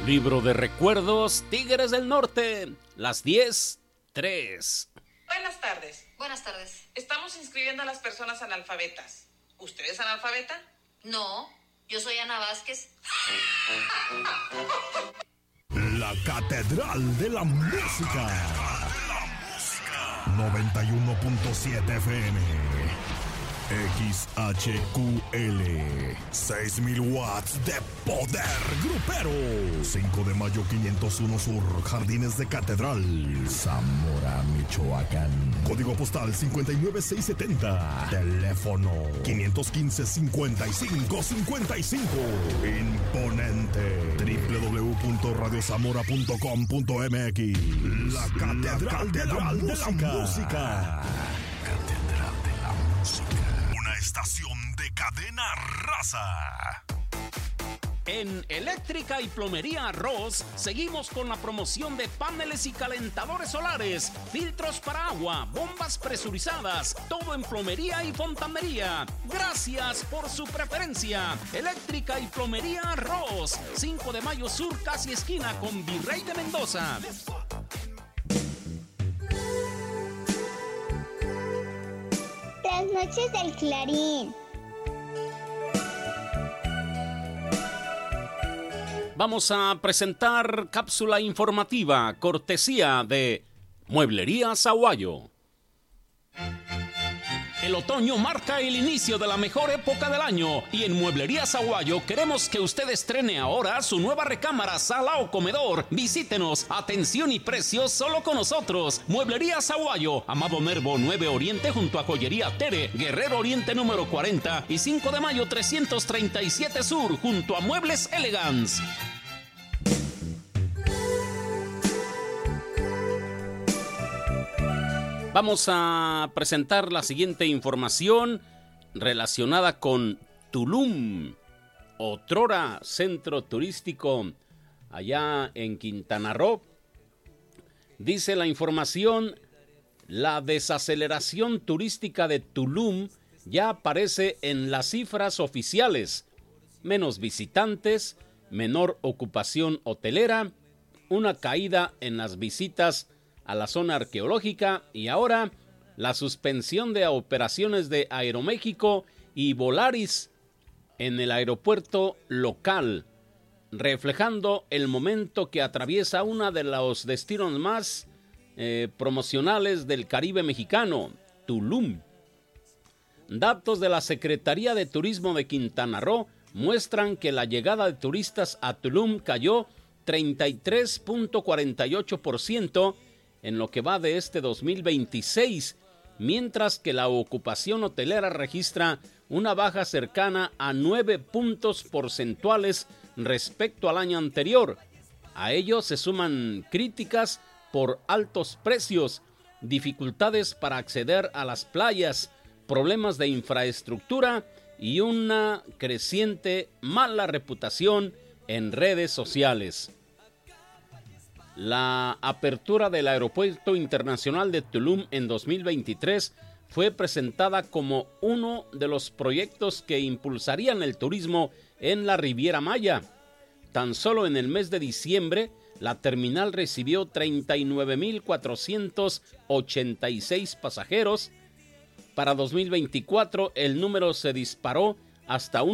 Libro de recuerdos, Tigres del Norte, las 10:03. Buenas tardes. Buenas tardes. Estamos inscribiendo a las personas analfabetas. ¿Usted es analfabeta? No, yo soy Ana Vázquez. La Catedral de la Música. 91.7 FM. XHQL. 6,000 watts de poder grupero. 5 de mayo 501 Sur, Jardines de Catedral, Zamora, Michoacán. Código postal 59670. Teléfono 515-5555. Imponente. www.radiozamora.com.mx. La Catedral de la Música. Catedral de la Música. Una estación de cadena raza. En Eléctrica y Plomería Arroz seguimos con la promoción de paneles y calentadores solares, filtros para agua, bombas presurizadas, todo en plomería y fontanería. Gracias por su preferencia. Eléctrica y Plomería Arroz, 5 de mayo Sur, casi esquina con Virrey de Mendoza. Las noches del Clarín. Vamos a presentar cápsula informativa, cortesía de Mueblería Sahuayo. El otoño marca el inicio de la mejor época del año y en Mueblería Sahuayo queremos que usted estrene ahora su nueva recámara, sala o comedor. Visítenos, atención y precios solo con nosotros. Mueblería Sahuayo, Amado Nervo 9 Oriente junto a Joyería Tere, Guerrero Oriente número 40 y 5 de mayo 337 Sur junto a Muebles Elegance. Vamos a presentar la siguiente información relacionada con Tulum, otrora centro turístico allá en Quintana Roo. Dice la información, la desaceleración turística de Tulum ya aparece en las cifras oficiales. Menos visitantes, menor ocupación hotelera, una caída en las visitas a la zona arqueológica y ahora la suspensión de operaciones de Aeroméxico y Volaris en el aeropuerto local, reflejando el momento que atraviesa uno de los destinos más promocionales del Caribe mexicano, Tulum. Datos de la Secretaría de Turismo de Quintana Roo muestran que la llegada de turistas a Tulum cayó 33.48% en lo que va de este 2026, mientras que la ocupación hotelera registra una baja cercana a 9 puntos porcentuales respecto al año anterior. A ello se suman críticas por altos precios, dificultades para acceder a las playas, problemas de infraestructura y una creciente mala reputación en redes sociales. La apertura del Aeropuerto Internacional de Tulum en 2023 fue presentada como uno de los proyectos que impulsarían el turismo en la Riviera Maya. Tan solo en el mes de diciembre, la terminal recibió 39,486 pasajeros. Para 2024, el número se disparó hasta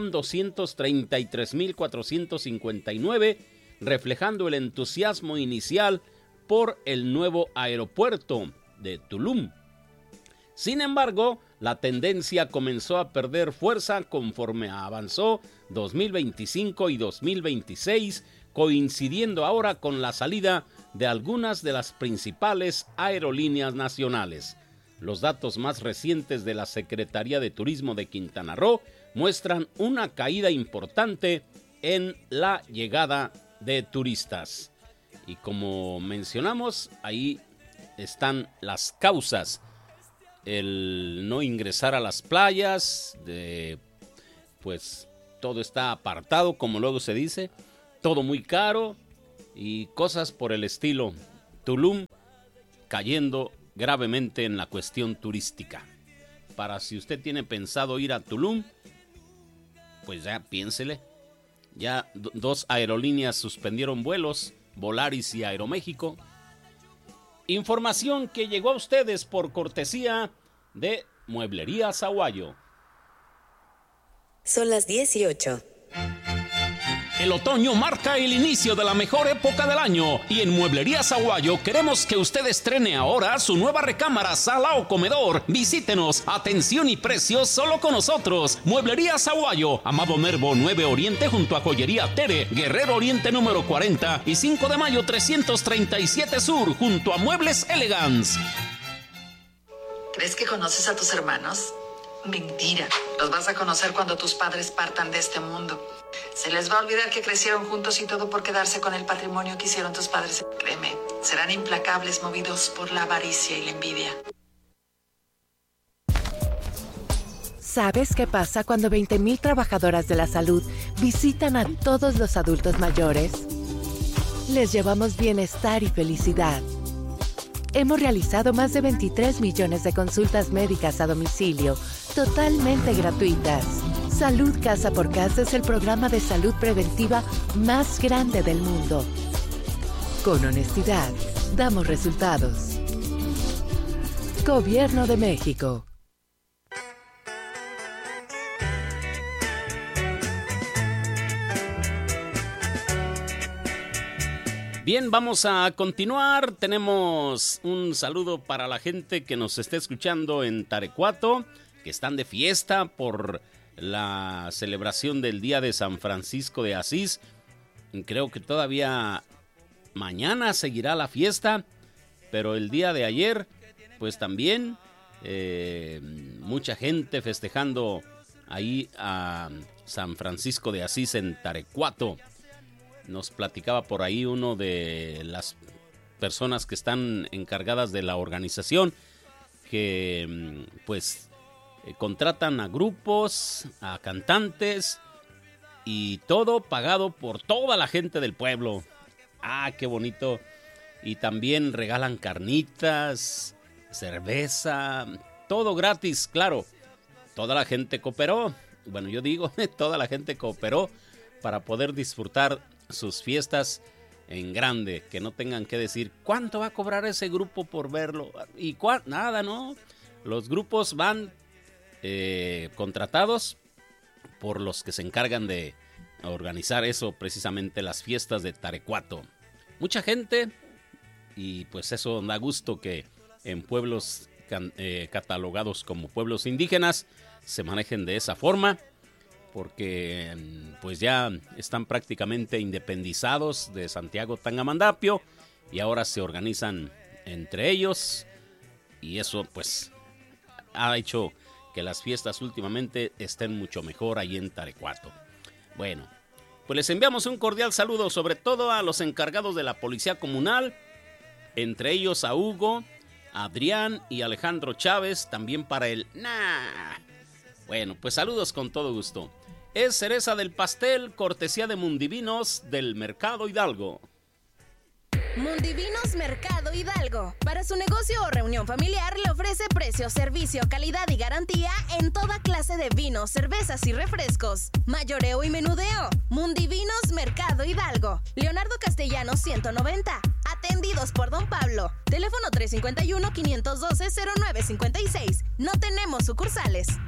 1,233,459, reflejando el entusiasmo inicial por el nuevo aeropuerto de Tulum. Sin embargo, la tendencia comenzó a perder fuerza conforme avanzó 2025 y 2026, coincidiendo ahora con la salida de algunas de las principales aerolíneas nacionales. Los datos más recientes de la Secretaría de Turismo de Quintana Roo muestran una caída importante en la llegada de turistas. Y como mencionamos, ahí están las causas. El no ingresar a las playas, pues todo está apartado, como luego se dice, todo muy caro y cosas por el estilo. Tulum cayendo gravemente en la cuestión turística. Para si usted tiene pensado ir a Tulum, pues ya piénsele. Ya 2 aerolíneas suspendieron vuelos, Volaris y Aeroméxico. Información que llegó a ustedes por cortesía de Mueblerías Aguayo. Son las 18. El otoño marca el inicio de la mejor época del año y en Mueblerías Aguayo queremos que usted estrene ahora su nueva recámara, sala o comedor. Visítenos, atención y precios solo con nosotros. Mueblerías Aguayo, Amado Nervo 9 Oriente junto a Joyería Tere, Guerrero Oriente número 40 y 5 de mayo 337 Sur junto a Muebles Elegance. ¿Crees que conoces a tus hermanos? Mentira. Los vas a conocer cuando tus padres partan de este mundo. Se les va a olvidar que crecieron juntos y todo por quedarse con el patrimonio que hicieron tus padres. Créeme, serán implacables, movidos por la avaricia y la envidia. ¿Sabes qué pasa cuando 20,000 trabajadoras de la salud visitan a todos los adultos mayores? Les llevamos bienestar y felicidad. Hemos realizado más de 23 millones de consultas médicas a domicilio, totalmente gratuitas. Salud Casa por Casa es el programa de salud preventiva más grande del mundo. Con honestidad, damos resultados. Gobierno de México. Bien, vamos a continuar. Tenemos un saludo para la gente que nos está escuchando en Tarecuato, que están de fiesta por la celebración del Día de San Francisco de Asís. Creo que todavía mañana seguirá la fiesta, pero el día de ayer, pues también mucha gente festejando ahí a San Francisco de Asís en Tarecuato. Nos platicaba por ahí uno de las personas que están encargadas de la organización que pues contratan a grupos, a cantantes y todo pagado por toda la gente del pueblo. ¡Ah, qué bonito! Y también regalan carnitas, cerveza, todo gratis, claro. Toda la gente cooperó. Bueno, yo digo, toda la gente cooperó para poder disfrutar sus fiestas en grande, que no tengan que decir cuánto va a cobrar ese grupo por verlo y nada, no. Los grupos van contratados por los que se encargan de organizar eso, precisamente las fiestas de Tarecuato. Mucha gente y pues eso da gusto que en pueblos catalogados como pueblos indígenas se manejen de esa forma, porque pues ya están prácticamente independizados de Santiago Tangamandapio y ahora se organizan entre ellos y eso pues ha hecho que las fiestas últimamente estén mucho mejor ahí en Tarecuato. Bueno, pues les enviamos un cordial saludo sobre todo a los encargados de la Policía Comunal, entre ellos a Hugo, Adrián y Alejandro Chávez, también para el Bueno, pues saludos con todo gusto. Es cereza del pastel, cortesía de Mundivinos del Mercado Hidalgo. Mundivinos Mercado Hidalgo. Para su negocio o reunión familiar le ofrece precio, servicio, calidad y garantía en toda clase de vinos, cervezas y refrescos. Mayoreo y menudeo. Mundivinos Mercado Hidalgo. Leonardo Castellanos 190. Atendidos por Don Pablo. Teléfono 351-512-0956. No tenemos sucursales.